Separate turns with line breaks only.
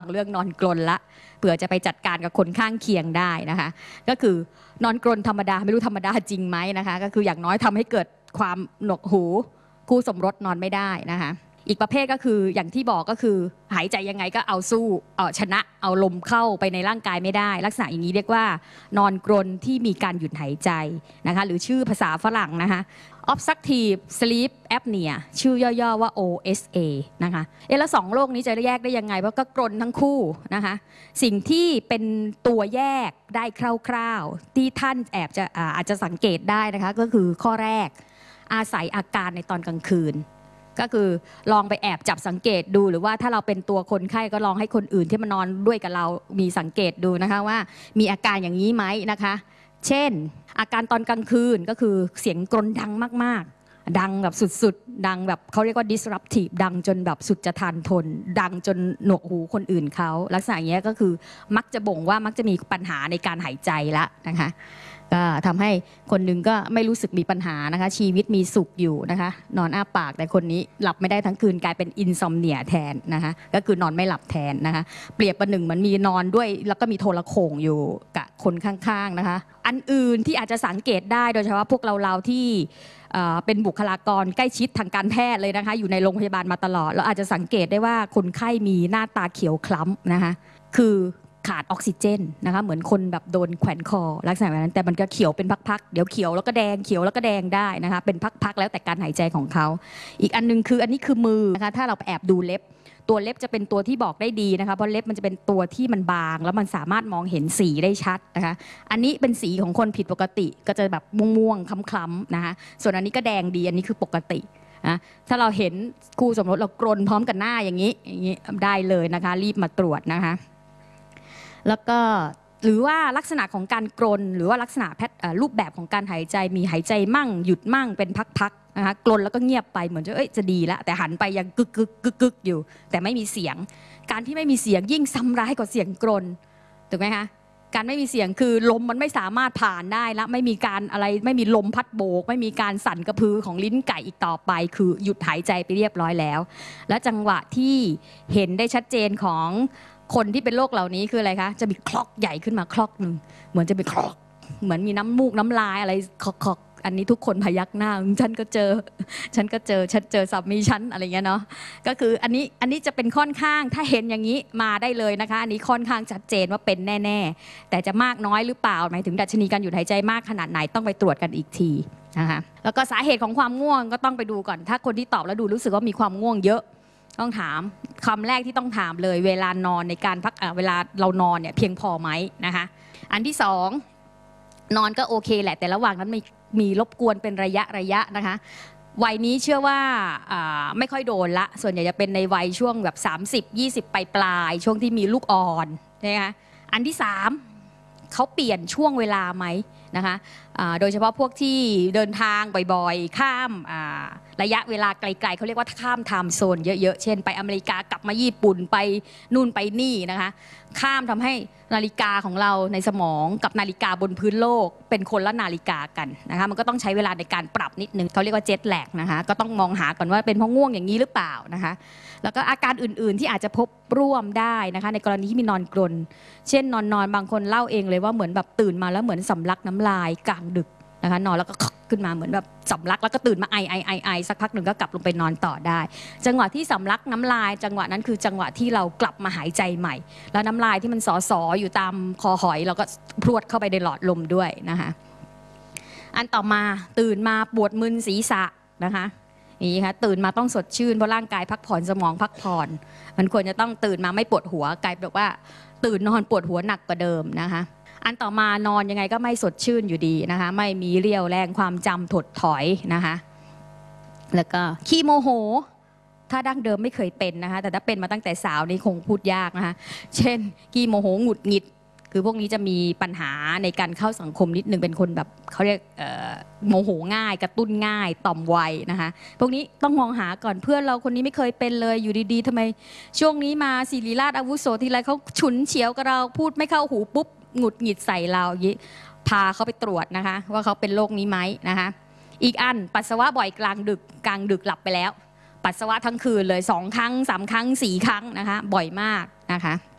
เรื่องนอนกรนละเผื่อจะไปจัดการกับคนข้างเคียงได้นะคะก็คือนอนกรนธรรมดาไม่รู้ธรรมดาจริงไหมนะคะก็คืออย่างน้อยทำให้เกิดความหนวกหูคู่สมรสนอนไม่ได้นะคะอีกประเภทก็คืออย่างที่บอกก็คือหายใจยังไงก็เอาสู้ชนะเอาลมเข้าไปในร่างกายไม่ได้ลักษณะอย่างนี้เรียกว่านอนกรนที่มีการหยุดหายใจนะคะหรือชื่อภาษาฝรั่งนะคะ obstructive sleep apnea ชื่อย่อๆว่า OSA นะคะแล้วสองโรคนี้จะแยกได้ยังไงเพราะก็กรนทั้งคู่นะคะสิ่งที่เป็นตัวแยกได้คร่าวๆที่ท่านอาจจะสังเกตได้นะคะก็คือข้อแรกอาศัยอาการในตอนกลางคืนก็คือลองไปแอบจับสังเกตดูหรือว่าถ้าเราเป็นตัวคนไข้ก็ลองให้คนอื่นที่มานอนด้วยกับเรามีสังเกตดูนะคะว่ามีอาการอย่างนี้ไหมนะคะเช่นอาการตอนกลางคืนก็คือเสียงกรนดังมากๆดังแบบสุดๆดังแบบเขาเรียกว่า disruptive ดังจนแบบสุดจะทานทนดังจนหนวกหูคนอื่นเขาลักษณะอย่างนี้ก็คือมักจะบ่งว่ามักจะมีปัญหาในการหายใจละนะคะก็ทำให้คนหนึ่งก็ไม่รู้สึกมีปัญหานะคะชีวิตมีสุขอยู่นะคะนอนอ้าปากแต่คนนี้หลับไม่ได้ทั้งคืนกลายเป็นอินซอมเนียแทนนะคะก็คือนอนไม่หลับแทนนะคะเปรียบประหนึ่งเหมือนมีนอนด้วยแล้วก็มีโทรโข่งอยู่กับคนข้างๆนะคะอันอื่นที่อาจจะสังเกตได้โดยเฉพาะพวกเราที่เป็นบุคลากรใกล้ชิดทางการแพทย์เลยนะคะอยู่ในโรงพยาบาลมาตลอดเราอาจจะสังเกตได้ว่าคนไข้มีหน้าตาเขียวคล้ำนะคะคือขาดออกซิเจนนะคะเหมือนคนแบบโดนแขวนคอลักษณะแบบนั้นแต่มันก็เขียวเป็นพักๆเดี๋ยวเขียวแล้วก็แดงเขียวแล้วก็แดงได้นะคะเป็นพักๆแล้วแต่การหายใจของเขาอีกอันนึงคืออันนี้คือมือนะคะถ้าเราไปแอบดูเล็บตัวเล็บจะเป็นตัวที่บอกได้ดีนะคะเพราะเล็บมันจะเป็นตัวที่มันบางแล้วมันสามารถมองเห็นสีได้ชัดนะคะอันนี้เป็นสีของคนผิดปกติก็จะแบบม่วงๆคล้ำๆนะคะส่วนอันนี้ก็แดงดีอันนี้คือปกตินะถ้าเราเห็นคู่สมรสเรากรนพร้อมกันหน้าอย่างนี้ได้เลยนะคะรีบมาตรวจนะคะแล้วก็หรือว่าลักษณะของการกรนหรือว่าลักษณะรูปแบบของการหายใจมีหายใจมั่งหยุดมั่งเป็นพักๆนะคะกรนแล้วก็เงียบไปเหมือนจะดีแล้วแต่หันไปยังกึกกึกกึกกึกอยู่แต่ไม่มีเสียงการที่ไม่มีเสียงยิ่งซ้ำร้ายกว่าเสียงกรนถูกไหมคะการไม่มีเสียงคือลมมันไม่สามารถผ่านได้แล้วไม่มีการอะไรไม่มีลมพัดโบกไม่มีการสั่นกระพือของลิ้นไก่อีกต่อไปคือหยุดหายใจไปเรียบร้อยแล้วและจังหวะที่เห็นได้ชัดเจนของคนที่เป็นโรคเหล่านี้คืออะไรคะจะมีคลอกใหญ่ขึ้นมาคลอกหนึ่งเหมือนจะมีคลอกเหมือนมีน้ำมูกน้ำลายอะไรคลอกอันนี้ทุกคนพยักหน้าฉันก็เจอฉันเจอสามีฉันอะไรเงี้ยเนาะก็คืออันนี้จะเป็นค่อนข้างถ้าเห็นอย่างนี้มาได้เลยนะคะอันนี้ค่อนข้างชัดเจนว่าเป็นแน่ๆแต่จะมากน้อยหรือเปล่าหมายถึงดัชนีการหยุดหายใจมากขนาดไหนต้องไปตรวจกันอีกทีนะคะแล้วก็สาเหตุของความง่วงก็ต้องไปดูก่อนถ้าคนที่ตอบแล้วดูรู้สึกว่ามีความง่วงเยอะต้องถามคำแรกที่ต้องถามเลยเวลานอนในการพักเวลาเรานอนเนี่ยเพียงพอไหมนะคะอันที่สองนอนก็โอเคแหละแต่ระหว่างนั้นมีรบกวนเป็นระยะนะคะวัยนี้เชื่อว่าไม่ค่อยโดนละส่วนใหญ่จะเป็นในวัยช่วงแบบ30-20ปลายช่วงที่มีลูกอ่อนนะคะอันที่สามเขาเปลี่ยนช่วงเวลาไหมนะคะโดยเฉพาะพวกที่เดินทางบ่อยๆข้ามระยะเวลาไกลๆเขาเรียกว่าข้ามไทม์โซนเยอะๆเช่นไปอเมริกากลับมาญี่ปุ่นไปนู่นไปนี่นะคะข้ามทำให้นาฬิกาของเราในสมองกับนาฬิกาบนพื้นโลกเป็นคนละนาฬิกากันนะคะมันก็ต้องใช้เวลาในการปรับนิดนึงเขาเรียกว่าเจ็ตแลกนะคะก็ต้องมองหาก่อนว่าเป็นเพราะง่วงอย่างนี้หรือเปล่านะคะแล้วก็อาการอื่นๆที่อาจจะพบร่วมได้นะคะในกรณีที่มีนอนกรนเช่นนอนบางคนเล่าเองเลยว่าเหมือนแบบตื่นมาแล้วเหมือนสำลักน้ำลายกลางดึกนะคะนอนแล้วก็ขึ้นมาเหมือนแบบสำลักแล้วก็ตื่นมาไอสักพักหนึ่งก็กลับลงไปนอนต่อได้จังหวะที่สำลักน้ำลายจังหวะนั้นคือจังหวะที่เรากลับมาหายใจใหม่แล้วน้ำลายที่มันสออยู่ตามคอหอยเราก็พรวดเข้าไปในหลอดลมด้วยนะคะอันต่อมาตื่นมาปวดมึนศีรษะนะคะนี่ค่ะตื่นมาต้องสดชื่นเพราะร่างกายพักผ่อนสมองพักผ่อนมันควรจะต้องตื่นมาไม่ปวดหัวกลายเป็นว่าตื่นนอนปวดหัวหนักกว่าเดิมนะคะอันต่อมานอนยังไงก็ไม่สดชื่นอยู่ดีนะคะไม่มีเรี่ยวแรงความจำถดถอยนะคะแล้วก็ขี้โมโหถ้าดั้งเดิมไม่เคยเป็นนะคะแต่ถ้าเป็นมาตั้งแต่สาวนี่คงพูดยากนะคะเช่นขี้โมโหหงุดหงิดคือพวกนี้จะมีปัญหาในการเข้าสังคมนิดนึงเป็นคนแบบเขาเรียกโมโหง่ายกระตุ้นง่ายต่อมไวนะคะพวกนี้ต้องมองหาก่อนเพื่อนเราคนนี้ไม่เคยเป็นเลยอยู่ดีๆทำไมช่วงนี้มาศิริราชอาวุโสทีไรเขาฉุนเฉียวกับเราพูดไม่เข้าหูปุ๊บหงุดหงิดใส่เราพาเขาไปตรวจนะคะว่าเขาเป็นโรคนี้ไหมนะคะอีกอันปัสสาวะบ่อยกลางดึกหลับไปแล้วปัสสาวะทั้งคืนเลย2 ครั้ง 3 ครั้ง 4 ครั้งนะคะบ่อยมากนะคะ